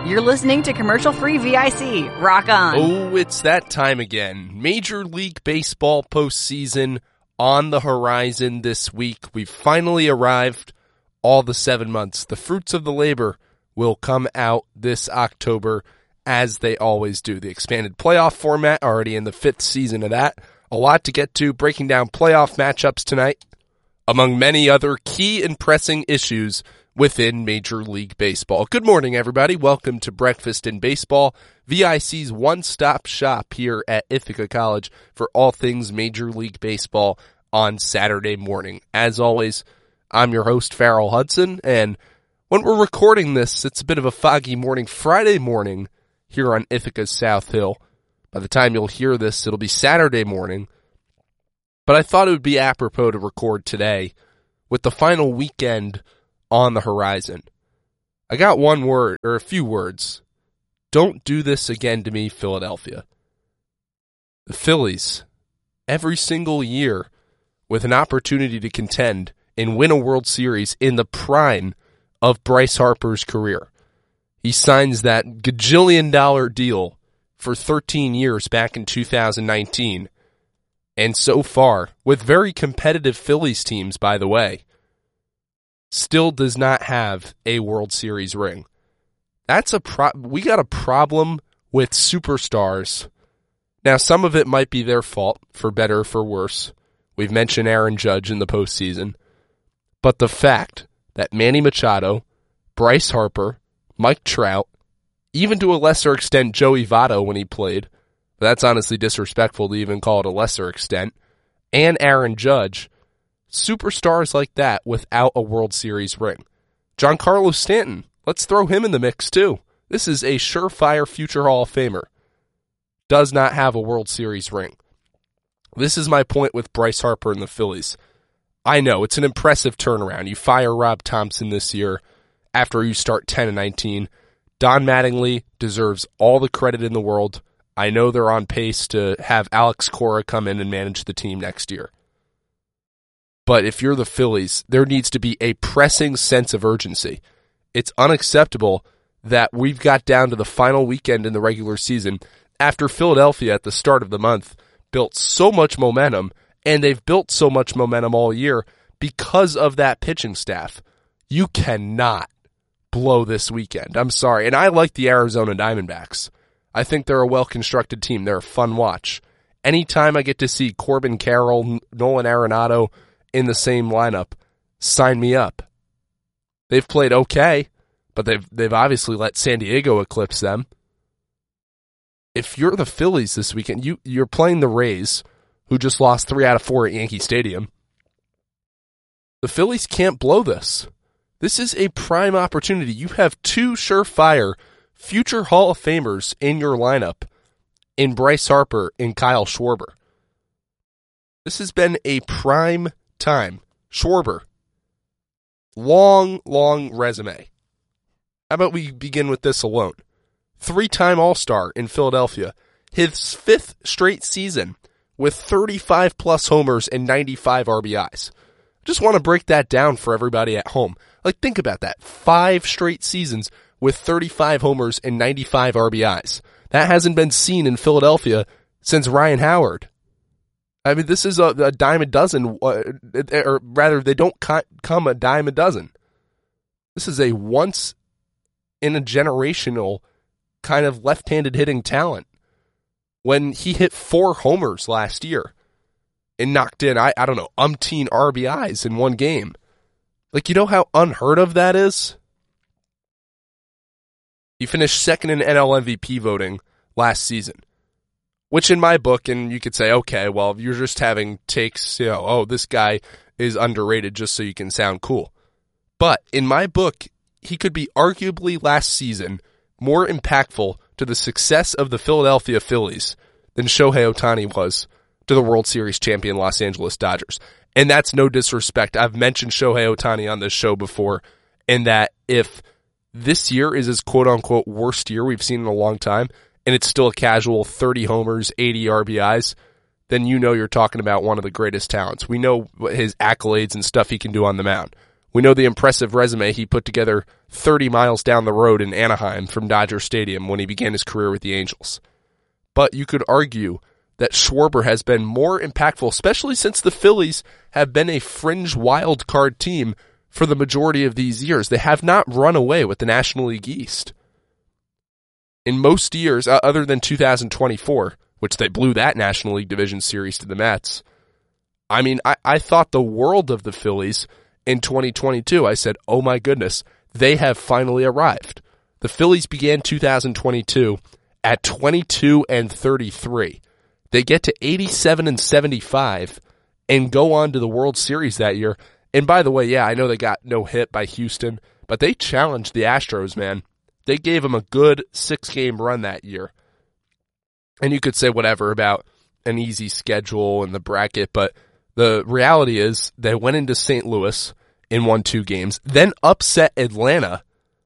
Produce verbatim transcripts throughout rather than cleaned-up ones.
You're listening to commercial-free V I C. Rock on. Oh, it's that time again. Major League Baseball postseason on the horizon this week. We've finally arrived. All the seven months. The fruits of the labor will come out this October, as they always do. The expanded playoff format, already in the fifth season of that. A lot to get to, breaking down playoff matchups tonight, among many other key and pressing issues within Major League Baseball. Good morning, everybody. Welcome to Breakfast in Baseball, V I C's one-stop shop here at Ithaca College for all things Major League Baseball on Saturday morning. As always, I'm your host, Farrell Hudson, and when we're recording this, it's a bit of a foggy morning, Friday morning, here on Ithaca's South Hill. By the time you'll hear this, it'll be Saturday morning, but I thought it would be apropos to record today with the final weekend on the horizon. I got one word, or a few words. Don't do this again to me, Philadelphia. The Phillies, every single year, with an opportunity to contend and win a World Series in the prime of Bryce Harper's career. He signs that gajillion dollar deal for thirteen years back in two thousand nineteen. And so far, with very competitive Phillies teams, by the way, still does not have a World Series ring. That's a pro- we got a problem with superstars. Now, some of it might be their fault, for better or for worse. We've mentioned Aaron Judge in the postseason. But the fact that Manny Machado, Bryce Harper, Mike Trout, even to a lesser extent Joey Votto when he played, that's honestly disrespectful to even call it a lesser extent, and Aaron Judge, superstars like that without a World Series ring. Giancarlo Stanton, let's throw him in the mix too. This is a surefire future Hall of Famer. Does not have a World Series ring. This is my point with Bryce Harper and the Phillies. I know, it's an impressive turnaround. You fire Rob Thompson this year after you start ten and nineteen. Don Mattingly deserves all the credit in the world. I know they're on pace to have Alex Cora come in and manage the team next year. But if you're the Phillies, there needs to be a pressing sense of urgency. It's unacceptable that we've got down to the final weekend in the regular season after Philadelphia at the start of the month built so much momentum, and they've built so much momentum all year because of that pitching staff. You cannot blow this weekend. I'm sorry. And I like the Arizona Diamondbacks. I think they're a well-constructed team. They're a fun watch. Anytime I get to see Corbin Carroll, Nolan Arenado in the same lineup, sign me up. They've played okay, but they've they've obviously let San Diego eclipse them. If you're the Phillies this weekend, you, you're playing the Rays, who just lost three out of four at Yankee Stadium. The Phillies can't blow this. This is a prime opportunity. You have two surefire future Hall of Famers in your lineup in Bryce Harper and Kyle Schwarber. This has been a prime time. Schwarber, long, long resume. How about we begin with this alone? Three-time All-Star in Philadelphia. His fifth straight season with thirty-five plus homers and ninety-five R B Is. Just want to break that down for everybody at home. Like, think about that. Five straight seasons with thirty-five homers and ninety-five R B Is. That hasn't been seen in Philadelphia since Ryan Howard. I mean, this is a, a dime a dozen, uh, or rather, they don't come a dime a dozen. This is a once-in-a-generational kind of left-handed hitting talent. When he hit four homers last year and knocked in, I, I don't know, umpteen R B Is in one game. Like, you know how unheard of that is? He finished second in N L M V P voting last season, which in my book, and you could say, okay, well, you're just having takes, you know, oh, this guy is underrated just so you can sound cool. But in my book, he could be arguably last season more impactful to the success of the Philadelphia Phillies than Shohei Ohtani was to the World Series champion Los Angeles Dodgers. And that's no disrespect. I've mentioned Shohei Ohtani on this show before, and that if this year is his quote-unquote worst year we've seen in a long time, and it's still a casual thirty homers, eighty R B Is, then you know you're talking about one of the greatest talents. We know his accolades and stuff he can do on the mound. We know the impressive resume he put together thirty miles down the road in Anaheim from Dodger Stadium when he began his career with the Angels. But you could argue that Schwarber has been more impactful, especially since the Phillies have been a fringe wild card team for the majority of these years. They have not run away with the National League East. In most years, uh, other than two thousand twenty-four, which they blew that National League Division Series to the Mets, I mean, I, I thought the world of the Phillies in twenty twenty-two. I said, oh my goodness, they have finally arrived. The Phillies began two thousand twenty-two at twenty-two and thirty-three. They get to eighty-seven and seventy-five and go on to the World Series that year. And by the way, yeah, I know they got no hit by Houston, but they challenged the Astros, man. They gave them a good six-game run that year. And you could say whatever about an easy schedule and the bracket, but the reality is they went into Saint Louis and won two games, then upset Atlanta.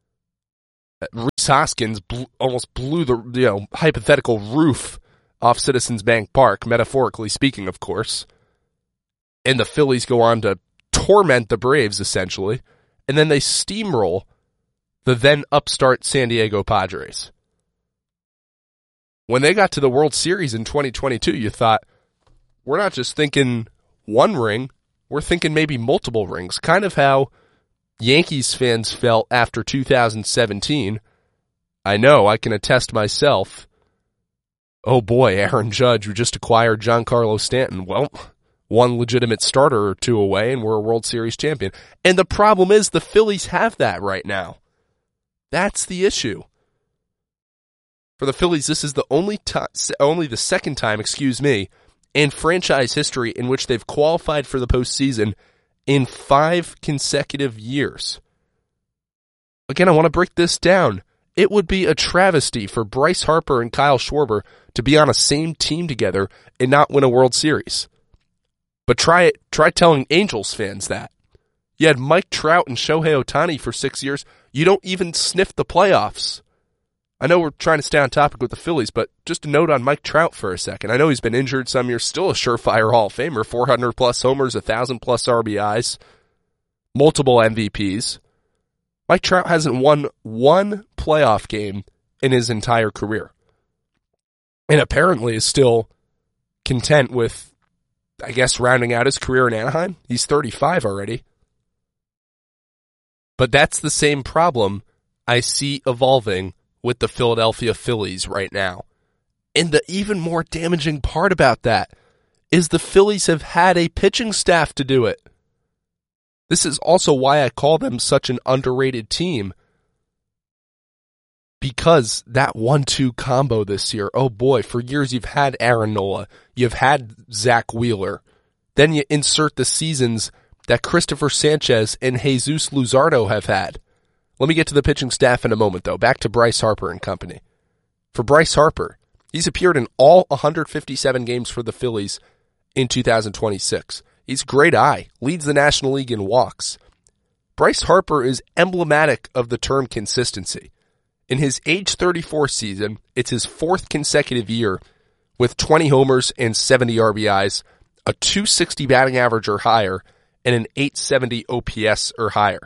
Rhys Hoskins blew, almost blew the you know hypothetical roof off Citizens Bank Park, metaphorically speaking, of course. And the Phillies go on to torment the Braves, essentially, and then they steamroll the then upstart San Diego Padres. When they got to the World Series in twenty twenty-two, you thought, we're not just thinking one ring, we're thinking maybe multiple rings, kind of how Yankees fans felt after two thousand seventeen. I know, I can attest myself. Oh boy, Aaron Judge, who just acquired Giancarlo Stanton. Well, one legitimate starter or two away, and we're a World Series champion. And the problem is the Phillies have that right now. That's the issue. For the Phillies, this is the only time, only the second time, excuse me, in franchise history in which they've qualified for the postseason in five consecutive years. Again, I want to break this down. It would be a travesty for Bryce Harper and Kyle Schwarber to be on a same team together and not win a World Series. But try it, try telling Angels fans that. You had Mike Trout and Shohei Ohtani for six years. You don't even sniff the playoffs. I know we're trying to stay on topic with the Phillies, but just a note on Mike Trout for a second. I know he's been injured some years, still a surefire Hall of Famer, four hundred plus homers, one thousand plus R B Is, multiple M V Ps. Mike Trout hasn't won one playoff game in his entire career. And apparently is still content with, I guess, rounding out his career in Anaheim. He's thirty-five already. But that's the same problem I see evolving with the Philadelphia Phillies right now. And the even more damaging part about that is the Phillies have had a pitching staff to do it. This is also why I call them such an underrated team. Because that one two combo this year, oh boy, for years you've had Aaron Nola, you've had Zach Wheeler. Then you insert the seasons that Christopher Sanchez and Jesus Luzardo have had. Let me get to the pitching staff in a moment, though. Back to Bryce Harper and company. For Bryce Harper, he's appeared in all one hundred fifty-seven games for the Phillies in two thousand twenty-six. He's great eye, leads the National League in walks. Bryce Harper is emblematic of the term consistency. In his age thirty-four season, it's his fourth consecutive year with twenty homers and seventy R B Is, a two sixty batting average or higher, and an eight seventy O P S or higher.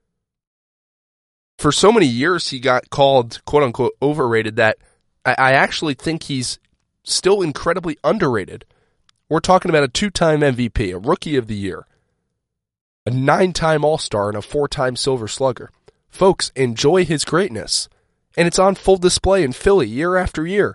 For so many years, he got called, quote-unquote, overrated that I, I actually think he's still incredibly underrated. We're talking about a two-time M V P, a Rookie of the Year, a nine-time All-Star, and a four-time Silver Slugger. Folks, enjoy his greatness. And it's on full display in Philly year after year.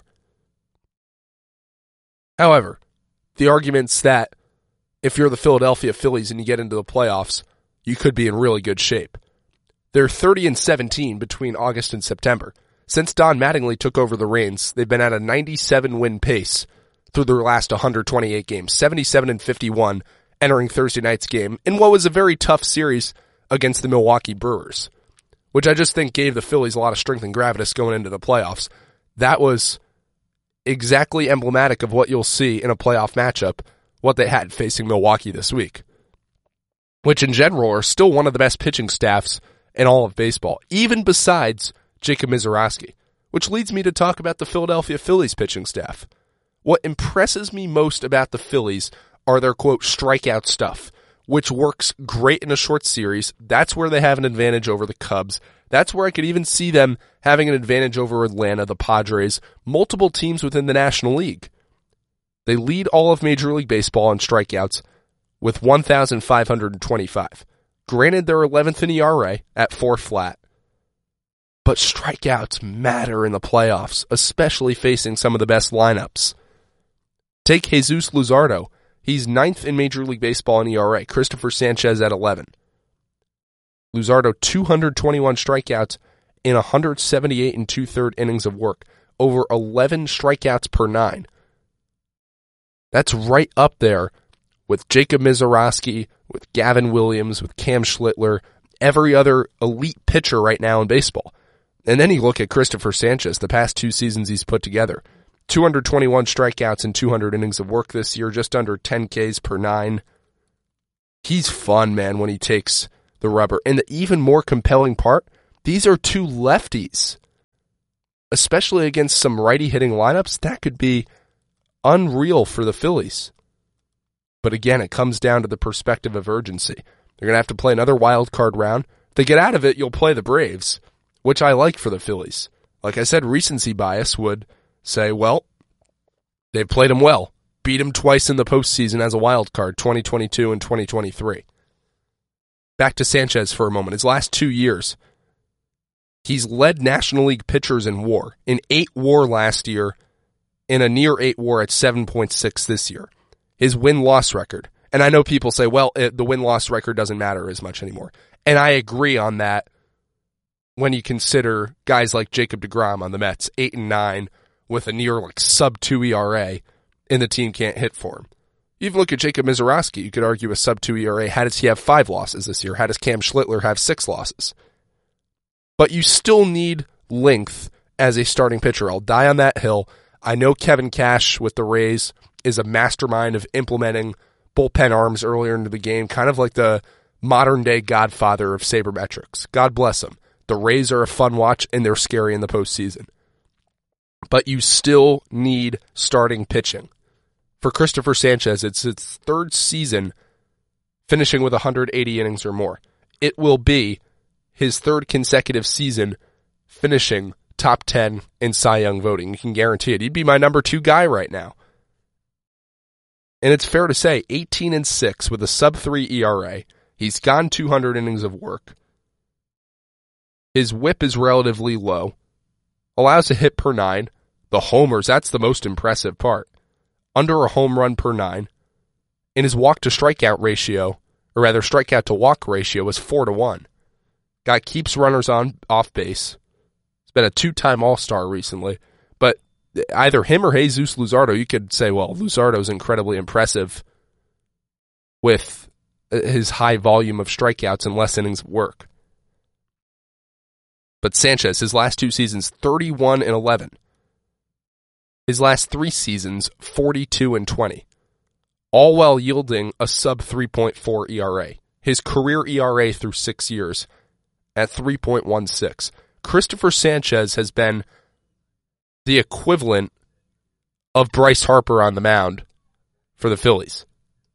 However, the argument's that if you're the Philadelphia Phillies and you get into the playoffs, you could be in really good shape. They're thirty and seventeen between August and September. Since Don Mattingly took over the reins, they've been at a ninety-seven win pace through their last one hundred twenty-eight games, seventy-seven and fifty-one entering Thursday night's game in what was a very tough series against the Milwaukee Brewers, which I just think gave the Phillies a lot of strength and gravitas going into the playoffs. That was exactly emblematic of what you'll see in a playoff matchup, what they had facing Milwaukee this week, which in general are still one of the best pitching staffs in all of baseball, even besides Jacob Misiorowski, which leads me to talk about the Philadelphia Phillies pitching staff. What impresses me most about the Phillies are their, quote, strikeout stuff, which works great in a short series. That's where they have an advantage over the Cubs. That's where I could even see them having an advantage over Atlanta, the Padres, multiple teams within the National League. They lead all of Major League Baseball in strikeouts with one thousand five hundred twenty-five. Granted, they're eleventh in E R A at four flat. But strikeouts matter in the playoffs, especially facing some of the best lineups. Take Jesus Luzardo. He's ninth in Major League Baseball in E R A. Christopher Sanchez at eleven. Luzardo, two hundred twenty-one strikeouts in one hundred seventy-eight and two-thirds innings of work. Over eleven strikeouts per nine. That's right up there with Jacob Misiorowski, with Gavin Williams, with Cam Schlittler, every other elite pitcher right now in baseball. And then you look at Christopher Sanchez, the past two seasons he's put together. two hundred twenty-one strikeouts and two hundred innings of work this year, just under ten Ks per nine. He's fun, man, when he takes the rubber. And the even more compelling part, these are two lefties. Especially against some righty-hitting lineups, that could be unreal for the Phillies. But again, it comes down to the perspective of urgency. They're going to have to play another wild card round. If they get out of it, you'll play the Braves, which I like for the Phillies. Like I said, recency bias would say, well, they've played them well. Beat them twice in the postseason as a wild card, twenty twenty-two and twenty twenty-three. Back to Sanchez for a moment. His last two years, he's led National League pitchers in WAR. In eight WAR last year, in a near eight WAR at seven point six this year. His win-loss record. And I know people say, well, it, the win-loss record doesn't matter as much anymore. And I agree on that when you consider guys like Jacob deGrom on the Mets, eight and nine, with a near like sub two E R A, and the team can't hit for him. Even look at Jacob Misiorowski. You could argue a sub two E R A. How does he have five losses this year? How does Cam Schlittler have six losses? But you still need length as a starting pitcher. I'll die on that hill. I know Kevin Cash with the Rays is a mastermind of implementing bullpen arms earlier into the game, kind of like the modern-day godfather of sabermetrics. God bless him. The Rays are a fun watch, and they're scary in the postseason. But you still need starting pitching. For Christopher Sanchez, it's his third season finishing with one hundred eighty innings or more. It will be his third consecutive season finishing top ten in Cy Young voting. You can guarantee it. He'd be my number two guy right now. And it's fair to say, eighteen and six with a sub three E R A. He's gone two hundred innings of work. His whip is relatively low. Allows a hit per nine. The homers, that's the most impressive part. Under a home run per nine. And his walk to strikeout ratio, or rather strikeout to walk ratio, was four to one. Guy keeps runners on off base. He's been a two-time All-Star recently. But either him or Jesus Luzardo, you could say, well, Luzardo's incredibly impressive with his high volume of strikeouts and less innings of work. But Sanchez, his last two seasons, thirty-one and eleven. His last three seasons, forty-two and twenty. All while yielding a sub three point four E R A. His career E R A through six years at three point one six. Christopher Sanchez has been the equivalent of Bryce Harper on the mound for the Phillies.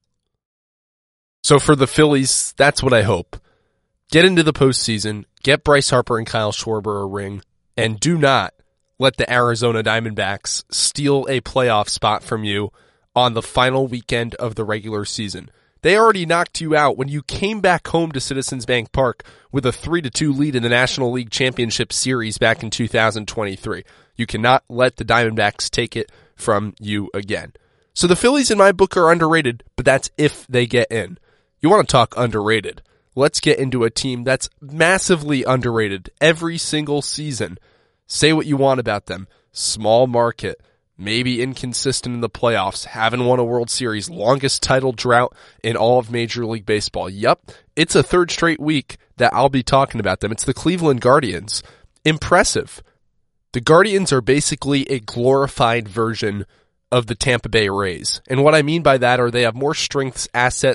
So for the Phillies, that's what I hope. Get into the postseason, get Bryce Harper and Kyle Schwarber a ring, and do not let the Arizona Diamondbacks steal a playoff spot from you on the final weekend of the regular season. They already knocked you out when you came back home to Citizens Bank Park with a three to two lead in the National League Championship Series back in two thousand twenty-three. You cannot let the Diamondbacks take it from you again. So the Phillies in my book are underrated, but that's if they get in. You want to talk underrated? Let's get into a team that's massively underrated every single season. Say what you want about them. Small market, maybe inconsistent in the playoffs, haven't won a World Series, longest title drought in all of Major League Baseball. Yup, it's a third straight week that I'll be talking about them. It's the Cleveland Guardians. Impressive. The Guardians are basically a glorified version of the Tampa Bay Rays. And what I mean by that are they have more strengths, asset,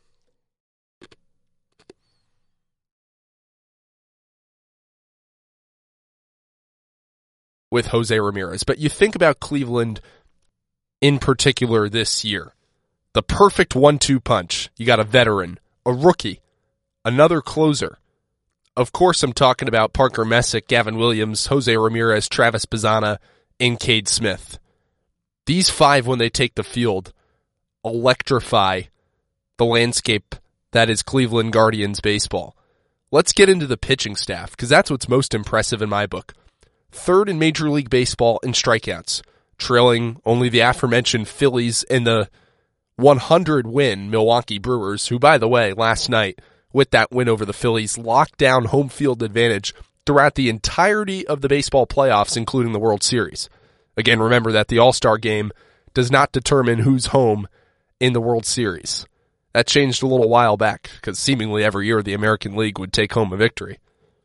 with Jose Ramirez. But you think about Cleveland in particular this year. The perfect one two punch. You got a veteran, a rookie, another closer. Of course, I'm talking about Parker Messick, Gavin Williams, Jose Ramirez, Travis Bazzana, and Cade Smith. These five, when they take the field, electrify the landscape that is Cleveland Guardians baseball. Let's get into the pitching staff, because that's what's most impressive in my book. Third in Major League Baseball in strikeouts, trailing only the aforementioned Phillies and the one hundred win Milwaukee Brewers, who, by the way, last night, with that win over the Phillies, locked down home field advantage throughout the entirety of the baseball playoffs, including the World Series. Again, remember that the All-Star game does not determine who's home in the World Series. That changed a little while back, because seemingly every year the American League would take home a victory.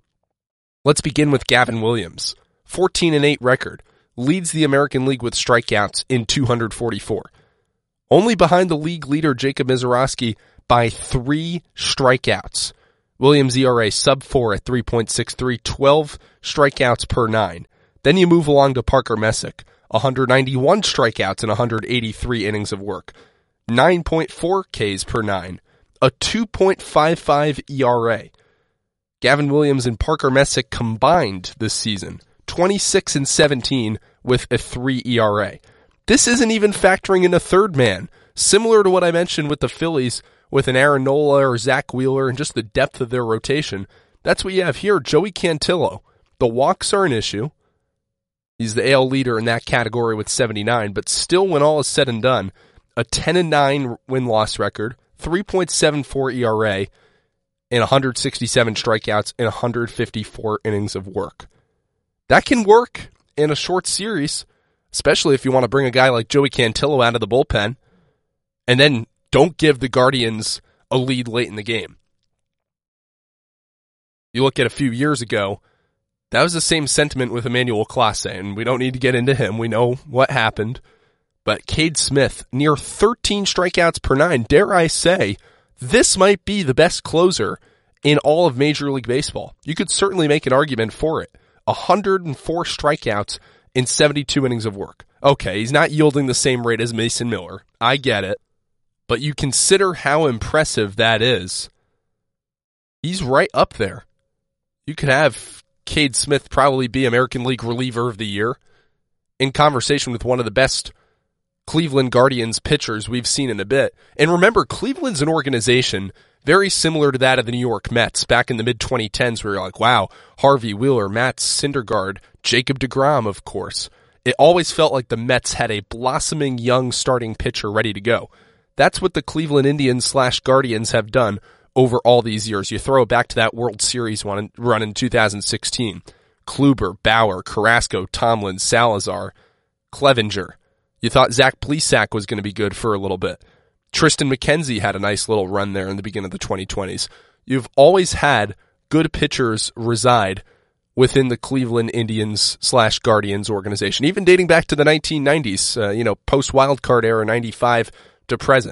Let's begin with Gavin Williams. fourteen and eight record, leads the American League with strikeouts in two hundred forty-four. Only behind the league leader Jacob Misiorowski by three strikeouts. Williams' E R A sub four at three point six three, twelve strikeouts per nine. Then you move along to Parker Messick, one hundred ninety-one strikeouts and one hundred eighty-three innings of work. nine point four Ks per nine, a two point five five E R A. Gavin Williams and Parker Messick combined this season, twenty-six and seventeen with a three E R A. This isn't even factoring in a third man, similar to what I mentioned with the Phillies with an Aaron Nola or Zach Wheeler and just the depth of their rotation. That's what you have here, Joey Cantillo. The walks are an issue. He's the A L leader in that category with seventy-nine, but still, when all is said and done, a ten and nine win-loss record, three point seven four E R A, and one hundred sixty-seven strikeouts and one hundred fifty-four innings of work. That can work in a short series, especially if you want to bring a guy like Joey Cantillo out of the bullpen, and then don't give the Guardians a lead late in the game. You look at a few years ago, that was the same sentiment with Emmanuel Clase, and we don't need to get into him. We know what happened. But Cade Smith, near thirteen strikeouts per nine, dare I say, this might be the best closer in all of Major League Baseball. You could certainly make an argument for it. one hundred four strikeouts in seventy-two innings of work. Okay, he's not yielding the same rate as Mason Miller. I get it. But you consider how impressive that is. He's right up there. You could have Cade Smith probably be American League reliever of the year, in conversation with one of the best Cleveland Guardians pitchers we've seen in a bit. And remember, Cleveland's an organization very similar to that of the New York Mets back in the mid twenty tens, where you're like, wow, Harvey Wheeler, Matt Syndergaard, Jacob deGrom, of course. It always felt like the Mets had a blossoming young starting pitcher ready to go. That's what the Cleveland Indians slash Guardians have done over all these years. You throw it back to that World Series one run in two thousand sixteen. Kluber, Bauer, Carrasco, Tomlin, Salazar, Clevenger. You thought Zach Plesac was going to be good for a little bit. Tristan McKenzie had a nice little run there in the beginning of the twenty twenties. You've always had good pitchers reside within the Cleveland Indians slash Guardians organization, even dating back to the nineteen nineties, uh, you know, post-wildcard era, ninety-five to present.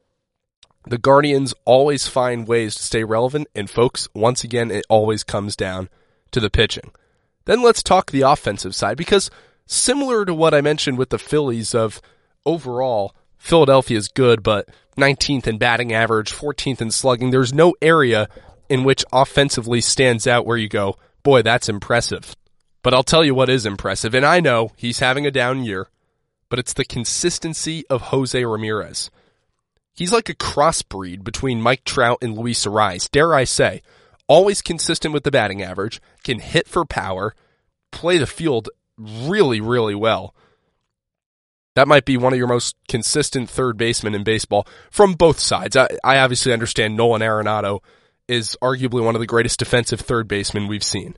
The Guardians always find ways to stay relevant, and folks, once again, it always comes down to the pitching. Then let's talk the offensive side, because similar to what I mentioned with the Phillies of overall, Philadelphia's good, but nineteenth in batting average, fourteenth in slugging. There's no area in which offensively stands out where you go, boy, that's impressive. But I'll tell you what is impressive, and I know he's having a down year, but it's the consistency of Jose Ramirez. He's like a crossbreed between Mike Trout and Luis Arraez, dare I say. Always consistent with the batting average, can hit for power, play the field really, really well. That might be one of your most consistent third basemen in baseball from both sides. I, I obviously understand Nolan Arenado is arguably one of the greatest defensive third basemen we've seen.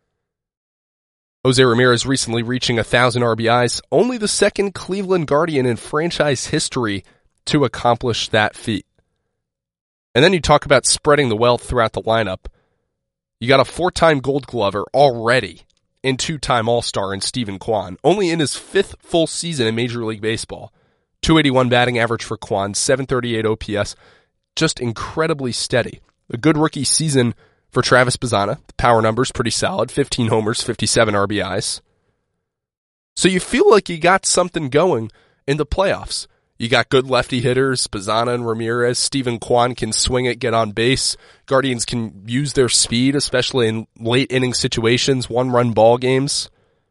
Jose Ramirez recently reaching one thousand R B Is, only the second Cleveland Guardian in franchise history to accomplish that feat. And then you talk about spreading the wealth throughout the lineup. You got a four-time Gold Glover already, and two-time All-Star in Stephen Kwan, only in his fifth full season in Major League Baseball. two eighty-one batting average for Kwan, seven thirty-eight O P S, just incredibly steady. A good rookie season for Travis Bazzana. The power numbers pretty solid, fifteen homers, fifty-seven R B Is. So you feel like you got something going in the playoffs. You got good lefty hitters, Bazana and Ramirez. Steven Kwan can swing it, get on base. Guardians can use their speed, especially in late inning situations, one-run ball games.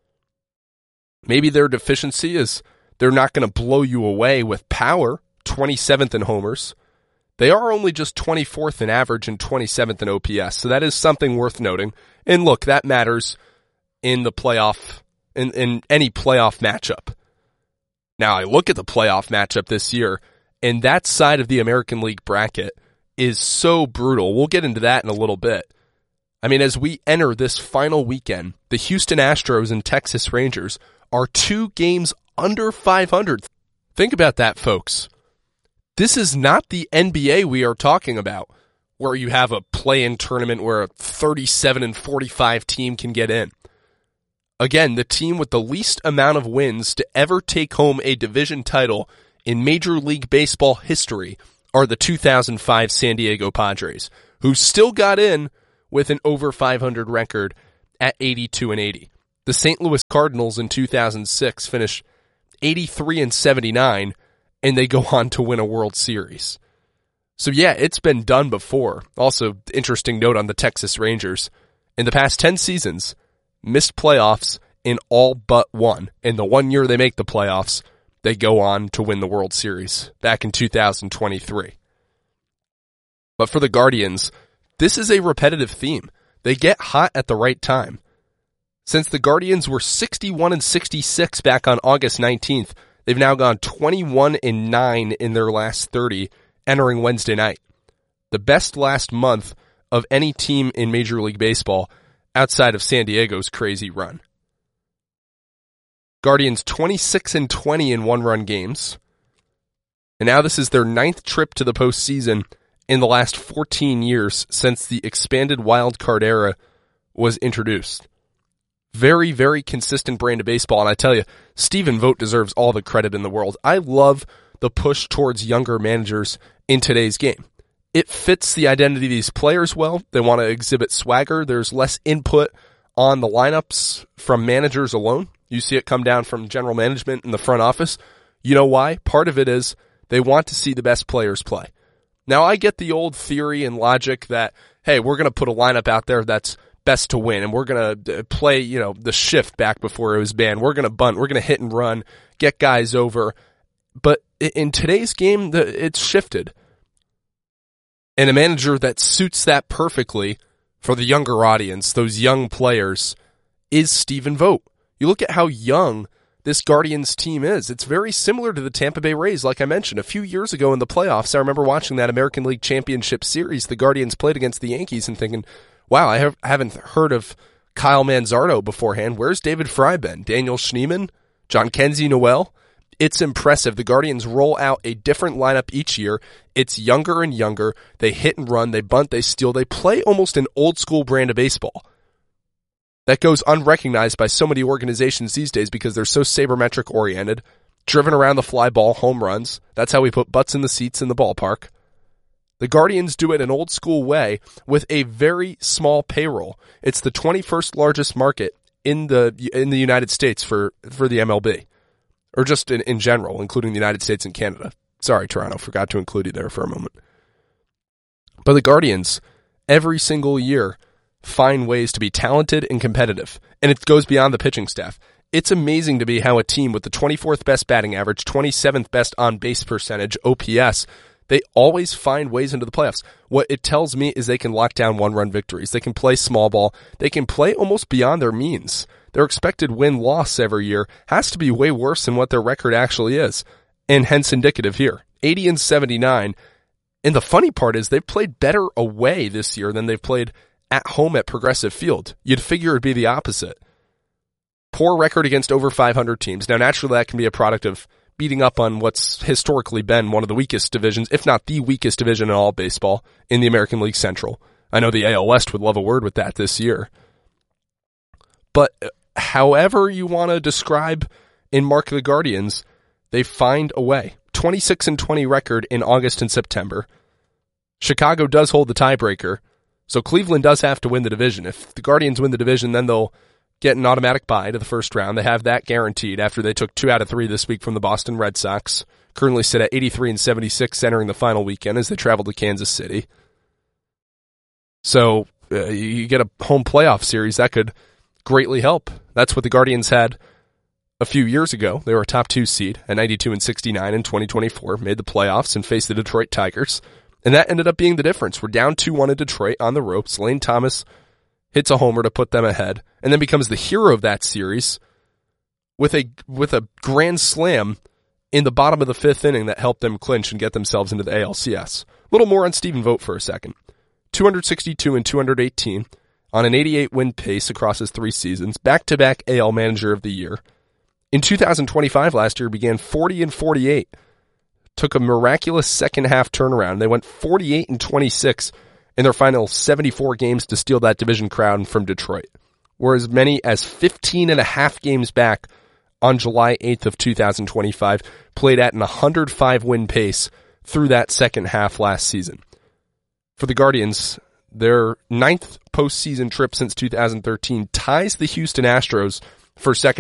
Maybe their deficiency is they're not going to blow you away with power, twenty-seventh in homers. They are only just twenty-fourth in average and twenty-seventh in O P S, so that is something worth noting. And look, that matters in the playoff, in, in any playoff matchup. Now, I look at the playoff matchup this year, and that side of the American League bracket is so brutal. We'll get into that in a little bit. I mean, as we enter this final weekend, the Houston Astros and Texas Rangers are two games under five hundred. Think about that, folks. This is not the N B A we are talking about, where you have a play-in tournament where a thirty-seven and forty-five team can get in. Again, the team with the least amount of wins to ever take home a division title in Major League Baseball history are the two thousand five San Diego Padres, who still got in with an over five hundred record at eighty-two and eighty. The Saint Louis Cardinals in two thousand six finished eighty-three and seventy-nine, and they go on to win a World Series. So yeah, it's been done before. Also, interesting note on the Texas Rangers. In the past ten seasons, missed playoffs in all but one. In the one year they make the playoffs, they go on to win the World Series back in two thousand twenty-three. But for the Guardians, this is a repetitive theme. They get hot at the right time. Since the Guardians were sixty-one and sixty-six back on August nineteenth, they've now gone twenty-one and nine in their last thirty, entering Wednesday night. The best last month of any team in Major League Baseball outside of San Diego's crazy run. Guardians twenty-six and twenty in one-run games. And now this is their ninth trip to the postseason in the last fourteen years since the expanded wild card era was introduced. Very, very consistent brand of baseball. And I tell you, Stephen Vogt deserves all the credit in the world. I love the push towards younger managers in today's game. It fits the identity of these players well. They want to exhibit swagger. There's less input on the lineups from managers alone. You see it come down from general management in the front office. You know why? Part of it is they want to see the best players play. Now, I get the old theory and logic that, hey, we're going to put a lineup out there that's best to win, and we're going to play, you know, the shift back before it was banned. We're going to bunt. We're going to hit and run, get guys over. But in today's game, it's shifted. And a manager that suits that perfectly for the younger audience, those young players, is Stephen Vogt. You look at how young this Guardians team is. It's very similar to the Tampa Bay Rays, like I mentioned. A few years ago in the playoffs, I remember watching that American League Championship Series. The Guardians played against the Yankees and thinking, wow, I have, haven't heard of Kyle Manzardo beforehand. Where's David Fry been? Daniel Schneemann? John Kenzie Noel? It's impressive. The Guardians roll out a different lineup each year. It's younger and younger. They hit and run. They bunt. They steal. They play almost an old school brand of baseball that goes unrecognized by so many organizations these days because they're so sabermetric oriented, driven around the fly ball, home runs. That's how we put butts in the seats in the ballpark. The Guardians do it an old school way with a very small payroll. It's the twenty-first largest market in the in the United States for, for the M L B. Or just in, in general, including the United States and Canada. Sorry, Toronto, forgot to include you there for a moment. But the Guardians, every single year, find ways to be talented and competitive. And it goes beyond the pitching staff. It's amazing to me how a team with the twenty-fourth best batting average, twenty-seventh best on-base percentage, O P S, they always find ways into the playoffs. What it tells me is they can lock down one-run victories. They can play small ball. They can play almost beyond their means. Their expected win-loss every year has to be way worse than what their record actually is, and hence indicative here. eighty and seventy-nine. And the funny part is they've played better away this year than they've played at home at Progressive Field. You'd figure it'd be the opposite. Poor record against over five hundred teams. Now, naturally, that can be a product of beating up on what's historically been one of the weakest divisions, if not the weakest division in all baseball, in the American League Central. I know the A L West would love a word with that this year. But however you want to describe and mark the Guardians, they find a way. twenty-six and twenty record in August and September. Chicago does hold the tiebreaker, so Cleveland does have to win the division. If the Guardians win the division, then they'll get an automatic bye to the first round. They have that guaranteed after they took two out of three this week from the Boston Red Sox. Currently sit at eighty-three and seventy-six entering the final weekend as they travel to Kansas City. So uh, you get a home playoff series. That could greatly help. That's what the Guardians had a few years ago. They were a top two seed at ninety-two and sixty-nine in twenty twenty-four, made the playoffs and faced the Detroit Tigers. And that ended up being the difference. We're down two one in Detroit on the ropes. Lane Thomas hits a homer to put them ahead and then becomes the hero of that series with a with a grand slam in the bottom of the fifth inning that helped them clinch and get themselves into the A L C S. A little more on Stephen Vogt for a second. two sixty-two and two eighteen on an eighty-eight win pace across his three seasons, back-to-back A L Manager of the Year. In two thousand twenty-five last year, began forty and forty-eight. Took a miraculous second half turnaround. They went forty-eight and twenty-six in their final seventy-four games to steal that division crown from Detroit. Were as many as fifteen and a half games back on July eighth of two thousand twenty-five, played at an one hundred five win pace through that second half last season. For the Guardians, their ninth postseason trip since two thousand thirteen ties the Houston Astros for second